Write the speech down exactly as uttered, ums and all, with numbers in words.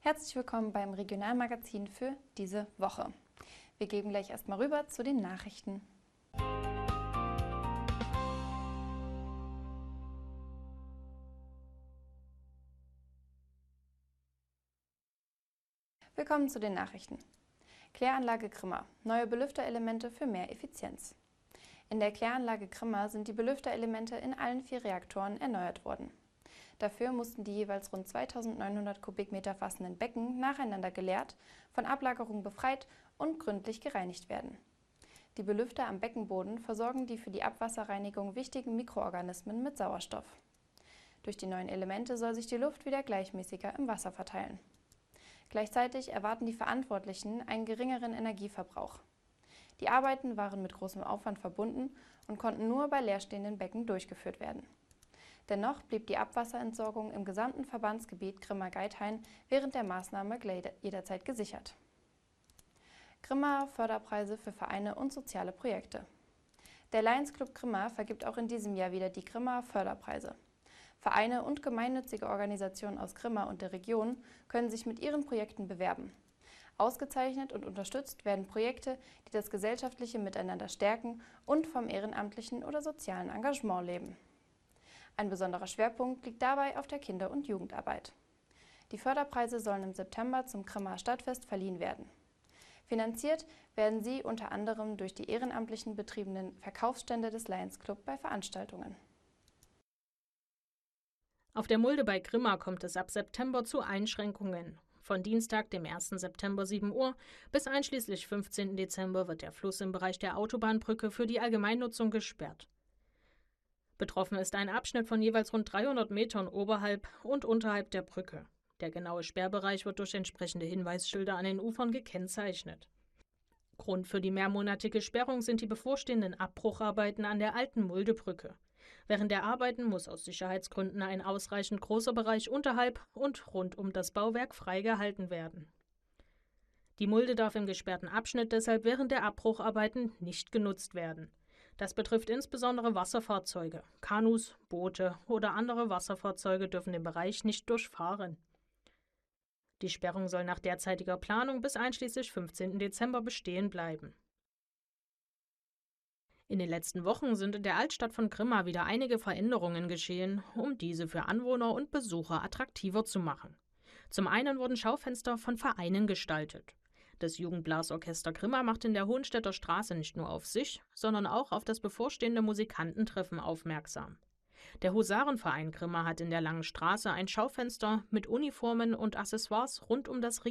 Herzlich willkommen beim Regionalmagazin für diese Woche. Wir geben gleich erstmal rüber zu den Nachrichten. Willkommen zu den Nachrichten. Kläranlage Grimma. Neue Belüfterelemente für mehr Effizienz. In der Kläranlage Grimma sind die Belüfterelemente in allen vier Reaktoren erneuert worden. Dafür mussten die jeweils rund zweitausendneunhundert Kubikmeter fassenden Becken nacheinander geleert, von Ablagerung befreit und gründlich gereinigt werden. Die Belüfter am Beckenboden versorgen die für die Abwasserreinigung wichtigen Mikroorganismen mit Sauerstoff. Durch die neuen Elemente soll sich die Luft wieder gleichmäßiger im Wasser verteilen. Gleichzeitig erwarten die Verantwortlichen einen geringeren Energieverbrauch. Die Arbeiten waren mit großem Aufwand verbunden und konnten nur bei leerstehenden Becken durchgeführt werden. Dennoch blieb die Abwasserentsorgung im gesamten Verbandsgebiet Grimma-Geithain während der Maßnahme jederzeit gesichert. Grimma Förderpreise für Vereine und soziale Projekte. Der Lions Club Grimma vergibt auch in diesem Jahr wieder die Grimma Förderpreise. Vereine und gemeinnützige Organisationen aus Grimma und der Region können sich mit ihren Projekten bewerben. Ausgezeichnet und unterstützt werden Projekte, die das gesellschaftliche Miteinander stärken und vom ehrenamtlichen oder sozialen Engagement leben. Ein besonderer Schwerpunkt liegt dabei auf der Kinder- und Jugendarbeit. Die Förderpreise sollen im September zum Grimma Stadtfest verliehen werden. Finanziert werden sie unter anderem durch die ehrenamtlichen betriebenen Verkaufsstände des Lions Club bei Veranstaltungen. Auf der Mulde bei Grimma kommt es ab September zu Einschränkungen. Von Dienstag, dem ersten September sieben Uhr, bis einschließlich fünfzehnten Dezember wird der Fluss im Bereich der Autobahnbrücke für die Allgemeinnutzung gesperrt. Betroffen ist ein Abschnitt von jeweils rund dreihundert Metern oberhalb und unterhalb der Brücke. Der genaue Sperrbereich wird durch entsprechende Hinweisschilder an den Ufern gekennzeichnet. Grund für die mehrmonatige Sperrung sind die bevorstehenden Abbrucharbeiten an der alten Muldebrücke. Während der Arbeiten muss aus Sicherheitsgründen ein ausreichend großer Bereich unterhalb und rund um das Bauwerk freigehalten werden. Die Mulde darf im gesperrten Abschnitt deshalb während der Abbrucharbeiten nicht genutzt werden. Das betrifft insbesondere Wasserfahrzeuge. Kanus, Boote oder andere Wasserfahrzeuge dürfen den Bereich nicht durchfahren. Die Sperrung soll nach derzeitiger Planung bis einschließlich fünfzehnten Dezember bestehen bleiben. In den letzten Wochen sind in der Altstadt von Grimma wieder einige Veränderungen geschehen, um diese für Anwohner und Besucher attraktiver zu machen. Zum einen wurden Schaufenster von Vereinen gestaltet. Das Jugendblasorchester Grimma macht in der Hohenstädter Straße nicht nur auf sich, sondern auch auf das bevorstehende Musikantentreffen aufmerksam. Der Husarenverein Grimma hat in der Langen Straße ein Schaufenster mit Uniformen und Accessoires rund um das